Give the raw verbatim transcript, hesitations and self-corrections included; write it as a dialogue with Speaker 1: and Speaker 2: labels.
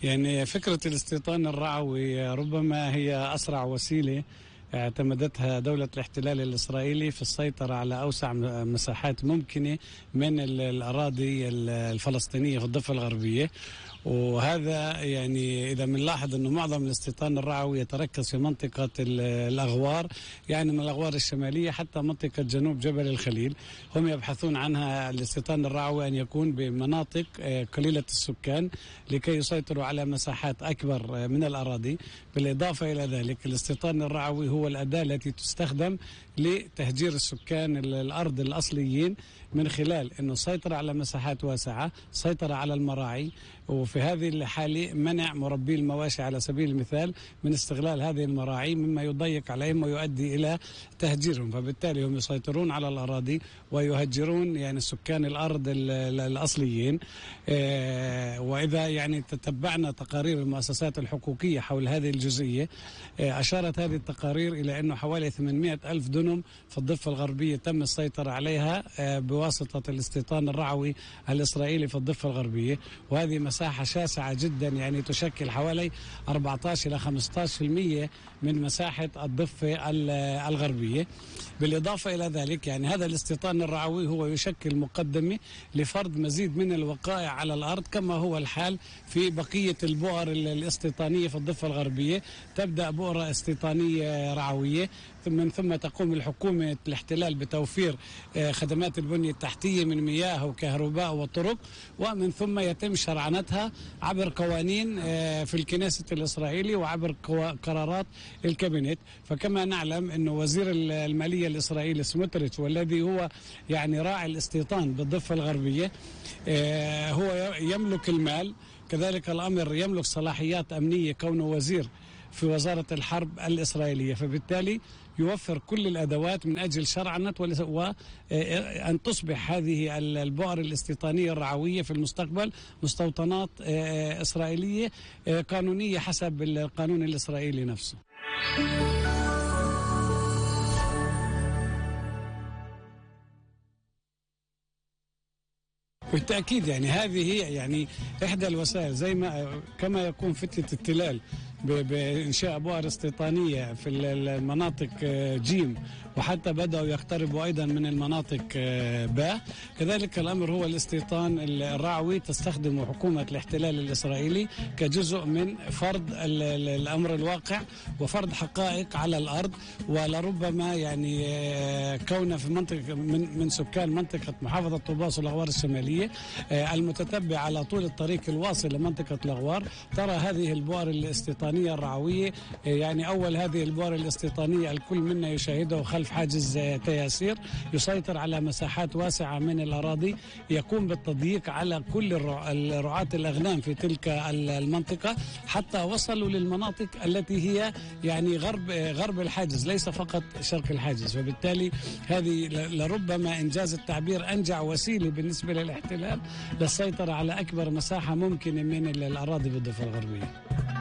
Speaker 1: يعني فكرة الاستيطان الرعوي ربما هي أسرع وسيلة اعتمدتها دولة الاحتلال الإسرائيلي في السيطرة على أوسع مساحات ممكنة من الأراضي الفلسطينية في الضفة الغربية. وهذا يعني إذا بنلاحظ أنه معظم الاستيطان الرعوي يتركز في منطقة الأغوار، يعني من الأغوار الشمالية حتى منطقة جنوب جبل الخليل. هم يبحثون عنها الاستيطان الرعوي أن يكون بمناطق قليلة السكان لكي يسيطروا على مساحات أكبر من الأراضي. بالإضافة إلى ذلك الاستيطان الرعوي هو الأداة التي تستخدم لتهجير السكان الأرض الأصليين من خلال أنه سيطرة على مساحات واسعة، سيطرة على المراعي، وفي هذه الحالة منع مربي المواشي على سبيل المثال من استغلال هذه المراعي، مما يضيق عليهم ويؤدي إلى تهجيرهم. فبالتالي هم يسيطرون على الأراضي ويهجرون يعني سكان الأرض الأصليين. وإذا يعني تتبعنا تقارير المؤسسات الحقوقية حول هذه الجزئية، أشارت هذه التقارير إلى أنه حوالي ثمانمائة ألف دنم في الضفة الغربية تم السيطرة عليها بواسطة الاستيطان الرعوي الإسرائيلي في الضفة الغربية، وهذه مساحة شاسعة جدا، يعني تشكل حوالي أربعة عشر إلى خمسة عشر بالمئة من مساحة الضفة الغربية. بالإضافة إلى ذلك يعني هذا الاستيطان الرعوي هو يشكل مقدمة لفرض مزيد من الوقائع على الأرض، كما هو الحال في بقية البؤر الاستيطانية في الضفة الغربية. تبدأ بؤرة استيطانية رعوية، من ثم تقوم الحكومة الاحتلال بتوفير خدمات البنية التحتية من مياه وكهرباء وطرق، ومن ثم يتم شرعنتها عبر قوانين في الكنيسة الإسرائيلي وعبر قرارات الكابينت. فكما نعلم أن وزير المالية الإسرائيلي سموتريتش، والذي هو يعني راعي الاستيطان بالضفة الغربية، هو يملك المال، كذلك الأمر يملك صلاحيات أمنية كونه وزير في وزارة الحرب الإسرائيلية. فبالتالي يوفر كل الأدوات من أجل شرعنة وأن تصبح هذه البؤر الاستيطانية الرعوية في المستقبل مستوطنات إسرائيلية قانونية حسب القانون الإسرائيلي نفسه. بالتأكيد يعني هذه هي يعني إحدى الوسائل، زي ما كما يكون فتنة التلال بإنشاء بؤر استيطانية في المناطق جيم، وحتى بدأوا يقتربوا أيضا من المناطق باء، كذلك الأمر هو الاستيطان الرعوي تستخدمه حكومة الاحتلال الإسرائيلي كجزء من فرض الأمر الواقع وفرض حقائق على الأرض. ولربما يعني كون في منطقة من, من سكان منطقة محافظة طوباس والأغوار الشمالية المتتبع على طول الطريق الواصل لمنطقة الأغوار، ترى هذه البؤر الاستيطانية الرعوية، يعني أول هذه البؤر الاستيطانية الكل منا يشاهده خلف حاجز تياسير، يسيطر على مساحات واسعة من الأراضي، يقوم بالتضييق على كل رعاة الأغنام في تلك المنطقة حتى وصلوا للمناطق التي هي يعني غرب غرب الحاجز، ليس فقط شرق الحاجز. وبالتالي هذه لربما إنجاز التعبير أنجع وسيلة بالنسبة للاحتلال للسيطرة على أكبر مساحة ممكنة من الأراضي بالضفة الغربية.